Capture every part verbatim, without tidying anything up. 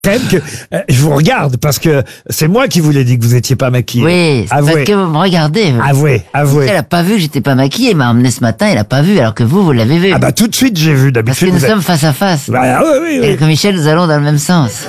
Quand même que euh, je vous regarde parce que c'est moi qui vous l'ai dit que vous étiez pas maquillée. Oui, c'est Avouez. parce que vous me regardez. Avouez, avouez. Elle a pas vu que j'étais pas maquillée, elle m'a emmené ce matin, elle a pas vu, alors que vous, vous l'avez vu. Ah bah tout de suite j'ai vu Parce que d'habitude. nous vous êtes- sommes face à face. Bah, oui, oui, oui. Et que Michel, nous allons dans le même sens.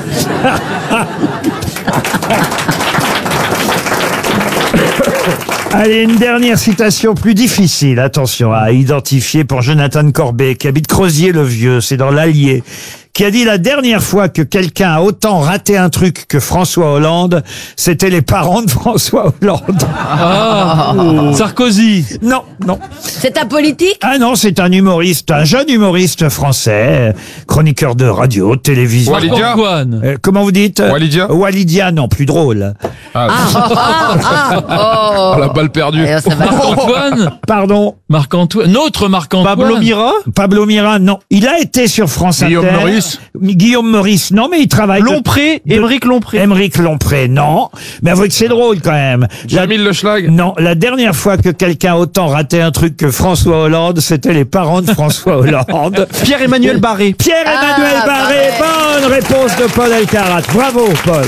Allez, une dernière citation plus difficile, attention, à identifier pour Jonathan Corbet, qui habite Crozier-le-Vieux, c'est dans l'Allier, qui a dit la dernière fois que quelqu'un a autant raté un truc que François Hollande, c'était les parents de François Hollande. Ah, Sarkozy. Non, non. C'est un politique? Ah non, c'est un humoriste, un jeune humoriste français, chroniqueur de radio, de télévision. Walidia. Antoine. Euh, comment vous dites Walidia. Walidia, non, plus drôle. Ah, Ah, ah, oh. oh, la balle perdue. Et ça va. Marc-Antoine. Pardon, Marc-Antoine. Notre Marc-Antoine. Pablo Mira. Pablo Mira, non. Il a été sur France Guillaume Inter. Meurice. Guillaume Meurice, non, mais il travaille. Lompré, de- Émeric Lompré. Émeric Lompré, non. Mais avouez que c'est drôle quand même. La- Jamil Le Schlag. Non, la dernière fois que quelqu'un a autant raté un truc que François Hollande, c'était les parents de François Hollande. Pierre-Emmanuel Barré. Pierre-Emmanuel Ah, Barré, Barré. bonne réponse de Paul Elkarat. Bravo, Paul.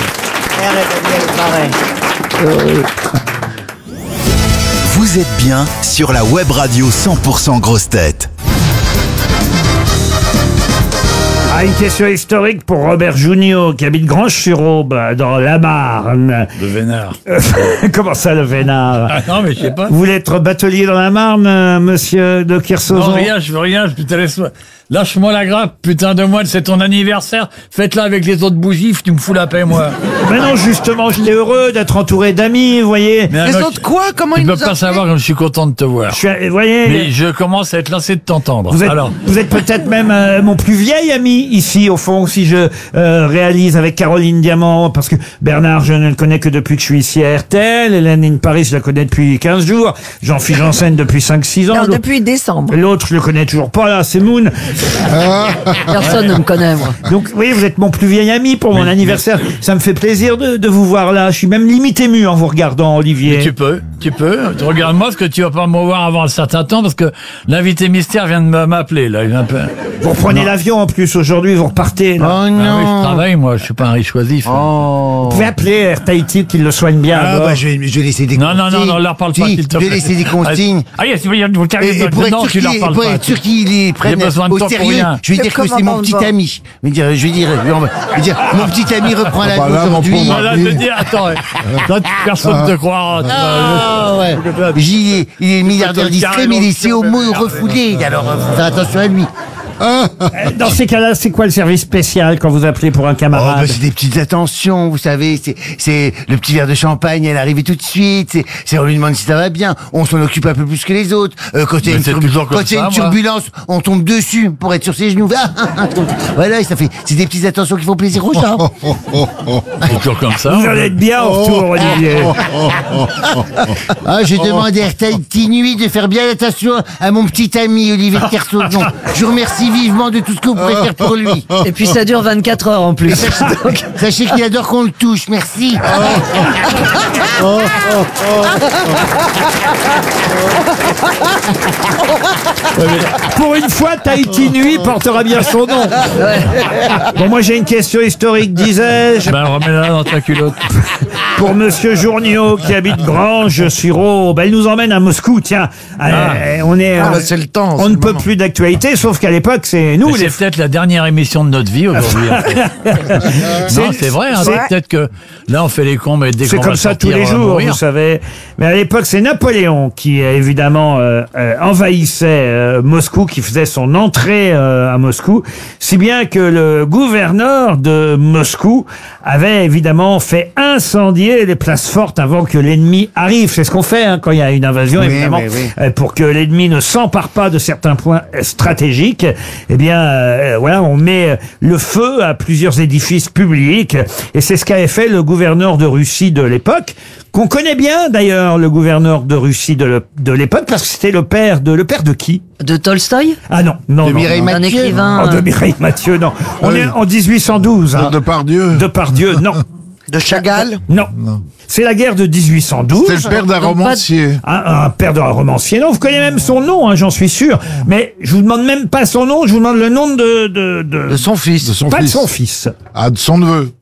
Vous êtes bien sur la web radio cent pour cent Grosses Têtes. Ah, une question historique pour Robert Junior, qui habite Granges-sur-Aube, dans la Marne. De Vénard. Comment ça, le Vénard? Ah non, mais je sais pas. Vous voulez être batelier dans la Marne, euh, monsieur de Non, Kersauzon? rien, je veux rien, je te laisse. Lâche-moi la grappe, putain de moelle, c'est ton anniversaire. Faites-la avec les autres bougies, tu me fous la paix, moi. Mais non, justement, j'étais heureux d'être entouré d'amis, vous voyez. Mais un Les mec, autres quoi? Comment Tu ils peux nous pas appellent? savoir comme je suis content de te voir. Je suis, vous voyez, Mais je commence à être lassé de t'entendre. vous êtes, Alors, vous êtes peut-être même euh, mon plus vieil ami ici, au fond, si je euh, réalise avec Caroline Diamant, parce que Bernard, je ne le connais que depuis que je suis ici à R T L, Hélène Paris, je la connais depuis quinze jours, Jean-Philippe Janssen depuis cinq six ans. Non, L'autre- depuis décembre. L'autre, je le connais toujours pas, là, c'est Moon. Personne ne me connaît, moi. Donc, vous voyez, vous êtes mon plus vieil ami pour mon anniversaire. Ça me fait plaisir de, de vous voir là. Je suis même limite ému en vous regardant, Olivier. tu peux, tu peux. Regarde-moi, parce que tu vas pas me voir avant un certain temps, parce que l'invité mystère vient de m- m'appeler, là. Il vient un peu... Vous reprenez l'avion en plus aujourd'hui, vous repartez. Là. Oh Ah oui, je non. travaille, moi, je suis pas un riche oisif. Vous pouvez appeler Air Tahiti qu'il le soigne bien. Ah alors. bah je vais, je vais laisser des Non, consignes. non, non, non, leur parle pas, Si, s'il te je plaît. vais laisser des consignes. Ah, yes, vous vous Et, et pour être non, sûr tu qu'il leur parles pour pas. être sûr qu'il est prenne besoin de au toi pour sérieux, rien. je vais dire que Comment c'est mon on petit va ami. Je vais dire, je vais dire, je vais dire, mon petit ami reprend la bah là, mon aujourd'hui. pauvre Voilà, je te dis, attends, ouais. Toi, tu- personne ne te croira. tu vas- Ah ouais. J'y ai- il est milliardaire discret, mais il est C O M O refoulé. Alors, euh, faut faire attention à lui. Euh, Dans ces cas-là, c'est quoi le service spécial quand vous appelez pour un Oh, camarade? bah, c'est des petites attentions, vous savez, c'est, c'est le petit verre de champagne, elle arrive tout de suite, c'est, c'est on lui demande si ça va bien, on s'en occupe un peu plus que les autres, euh, quand il y a Mais une, c'est turbu- toujours comme quand il y a ça, une moi. turbulence, on tombe dessus pour être sur ses genoux. Ah, ah, ah, donc, voilà, ça fait, c'est des petites attentions qui font plaisir aux gens. C'est toujours comme ça. Vous allez être bien en retour, Olivier. Ah, j'ai demandé à Tahiti Nuit de faire bien attention à mon petit ami Olivier de Kersauzon. Je vous remercie vivement de tout ce que vous pourrez faire pour lui. Et puis ça dure vingt-quatre heures en plus. Donc, Sachez qu'il adore qu'on le touche, merci. Pour une fois, Tahiti Nuit portera bien son nom. Bon, moi j'ai une question historique, disais-je, Ben, remets-la dans ta culotte. pour Monsieur Journiot qui habite Granges-sur-Aube. Elle nous emmène à Moscou, tiens. Euh, on est, Ah, euh, bah, c'est le temps, on c'est ne le peut moment. plus d'actualité, sauf qu'à l'époque, c'est nous Mais les. c'est peut-être la dernière émission de notre vie aujourd'hui. en fait. Non, c'est vrai. Hein, c'est- peut-être que là, on fait les cons, mais dès C'est qu'on comme va ça tous sortir, les on va jours, mourir. vous savez. Mais à l'époque, c'est Napoléon qui, euh, évidemment, euh, euh, envahissait euh, Moscou, qui faisait son entrée euh, à Moscou, si bien que le gouverneur de Moscou avait évidemment fait incendier les places fortes avant que l'ennemi arrive. C'est ce qu'on fait hein, quand il y a une invasion, Oui, évidemment, oui, oui. euh, pour que l'ennemi ne s'empare pas de certains points euh, stratégiques. Eh bien, euh, voilà, on met euh, le feu à plusieurs édifices publics, et c'est ce qu'avait fait le gouverneur de Russie de l'époque, qu'on connaît bien d'ailleurs, le gouverneur de Russie de le- de l'époque, parce que c'était le père de le père de qui? de Tolstoï, Ah non, non, De non, Mireille non. un Mathieu. écrivain. Oh, de euh, Mireille Mathieu, non. On Oui. est en dix-huit cent douze. Hein. De Pardieu. De Pardieu, non. De Chagall. Non. C'est la guerre de dix-huit cent douze. C'est le père d'un Donc, pas de- romancier. Un, un père d'un romancier. Non, vous connaissez même son nom, hein, j'en suis sûr. Mais je vous demande même pas son nom, je vous demande le nom de... de, de... De son fils. De son pas fils. de son fils. Ah, de son neveu.